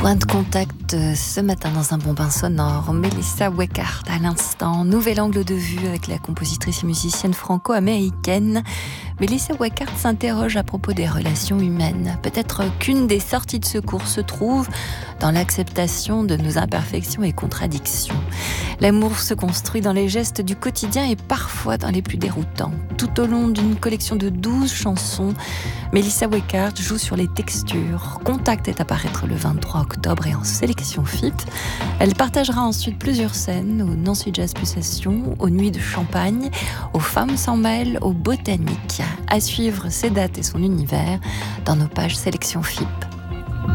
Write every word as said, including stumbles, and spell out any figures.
Point de contact ce matin dans un bon bain sonore. Melissa Weckart à l'instant. Nouvel angle de vue avec la compositrice et musicienne franco-américaine. Melissa Weckart s'interroge à propos des relations humaines. Peut-être qu'une des sorties de secours se trouve dans l'acceptation de nos imperfections et contradictions. L'amour se construit dans les gestes du quotidien et parfois dans les plus déroutants. Tout au long d'une collection de douze chansons, Melissa Weckart joue sur les textures. Contact est à paraître le vingt-trois octobre et en sélection F I T. Elle partagera ensuite plusieurs scènes au Nancy Jazz Pulsation, aux Nuits de Champagne, aux Femmes sans mêle, aux Botaniques. À suivre ses dates et son univers dans nos pages sélection F I P.